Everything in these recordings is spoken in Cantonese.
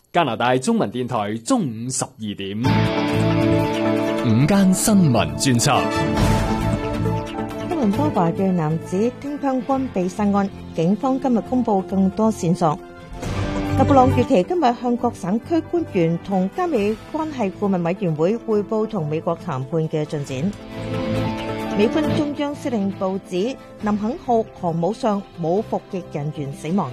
加拿大中文電台中午12點， 午間新聞專輯。 多倫多華裔男子丁香君被殺案，警方今日公布更多線索。特布朗預期今日向各省區官員同加美關係顧問委員會匯報同美國談判嘅進展。美軍中央司令部指林肯號航母上冇服役人員死亡。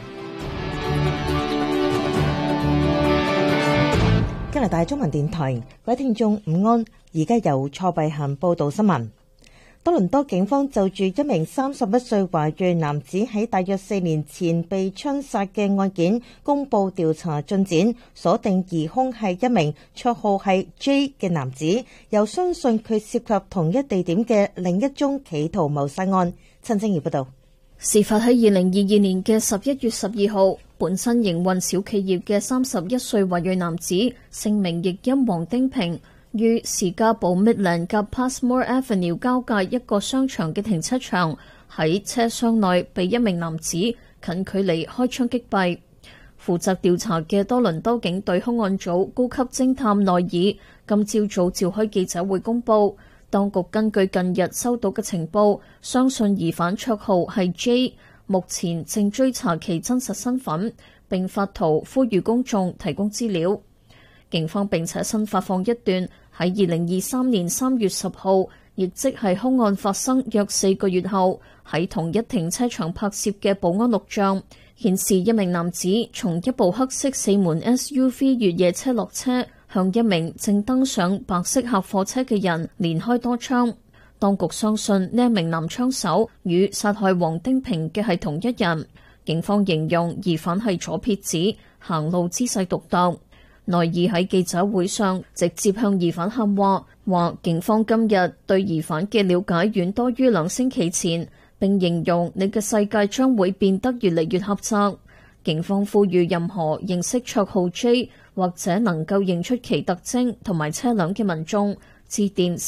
加拿大中文電台，各位聽眾午安，而家由蔡碧嫻報道新聞。多倫多警方就住一名31歲華裔男子喺大約4年前被槍殺嘅案件公布調查進展，鎖定疑兇係一名綽號係 J 嘅男子，又相信佢涉及同一地點嘅另一宗企圖謀殺案。陳正儀報道。 事發喺2022年嘅11月12號，本身營運小企業嘅31歲華裔男子，姓名譯音黃丁平，於士嘉堡 Midland 及 Passmore Avenue 交界一個商場嘅停車場，喺車廂內被一名男子近距離開槍擊斃。負責調查嘅多倫多警隊兇案組高級偵探內爾今朝早召開記者會公佈，當局根據近日收到嘅情報，相信疑犯綽號係 J， 目前正追查其真實身份，並發圖呼籲公眾提供資料。警方並且新發放一段喺2023年3月10號，亦即係兇案發生約4個月後，喺同一停車場拍攝嘅保安錄像，顯示一名男子從一部黑色4門 SUV 越野車落車，向一名正登上白色客貨車嘅人連開多槍。當局相信呢一名男槍手與殺害黃丁平嘅係同一人。警方形容疑犯係左撇子，行路姿勢獨特。內爾喺記者會上直接向疑犯喊話，話警方今日對疑犯嘅了解遠多於2星期前，並形容你嘅世界將會變得越嚟越狹窄。警方呼籲任何認識綽號 J 或者能夠認出其特徵同埋車輛嘅民眾，致電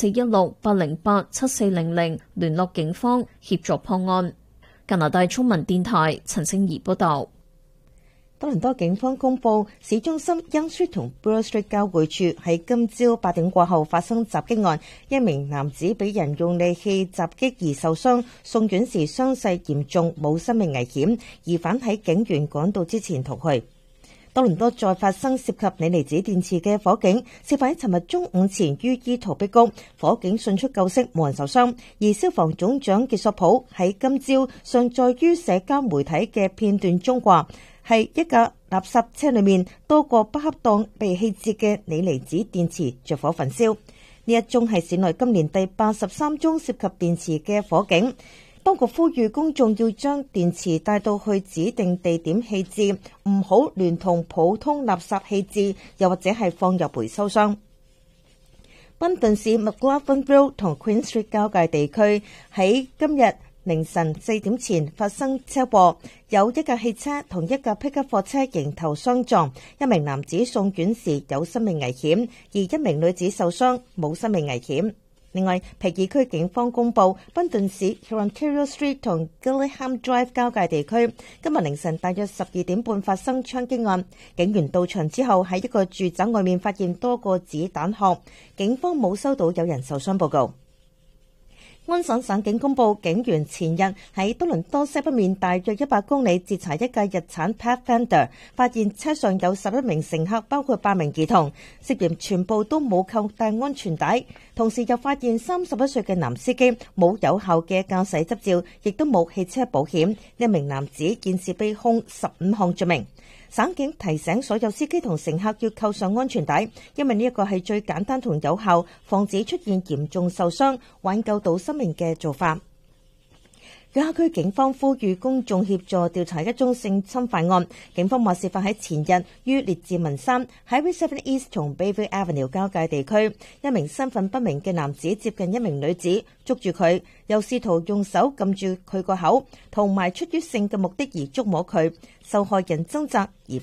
416-808-7400聯絡警方協助破案。加拿大中文電台陳清儀報道。 多倫多警方公布，市中心 Yonge Street 同 Bloor Street 交匯處喺今朝8點過後發生襲擊案，一名男子俾人用利器襲擊而受傷，送院時傷勢嚴重，冇生命危險。疑犯喺警員趕到之前逃去。多倫多再發生涉及鋰離子電池嘅火警，事發喺尋日中午前於伊陶碧谷，火警迅速救熄，冇人受傷。而消防總長傑索普喺今朝上載於社交媒體嘅片段中話，係一架垃圾車裏面多個不恰當被棄置嘅鋰離子電池着火焚燒。呢一宗係市內今年第83宗涉及電池嘅火警。當局呼籲公眾要將電池帶到去指定地點棄置，唔好聯同普通垃圾棄置，又或者係放入回收箱。賓頓市 McLaughlin Road 同 Queen Street 交界地區喺今日凌晨4點前發生車禍，有一架汽車同一架 pickup 貨車迎頭相撞，一名男子送院時有生命危險，而一名女子受傷冇生命危險。另外，皮爾區警方公布，賓頓市 Ontario Street 同 Gillingham Drive 交界地區今日凌晨大約12點半發生槍擊案，警員到場之後喺一個住宅外面發現多個子彈殼，警方冇收到有人受傷報告。安省省警公布，警員前日喺多倫多西北面大約100公里截查一架日產 Pathfinder， 發現車上有11名乘客，包括8名兒童，涉嫌全部都冇扣戴安全帶。同時又發現31歲嘅男司機冇有效嘅駕駛執照，亦都冇汽車保險。一名男子現時被控15項罪名。省警提醒所有司機同乘客要扣上安全帶，因為呢一個係最簡單同有效防止出現嚴重受傷、挽救到生命嘅做法。約克區警方呼籲公眾協助調查一宗性侵犯案。警方話事發喺前日於列治文山 Highway 7 East 同 Bayview Avenue 交界地區，一名身份不明嘅男子接近一名女子，捉住佢，又試圖用手撳住佢個口，同埋出於性嘅目的而觸摸佢。受害人掙扎，疑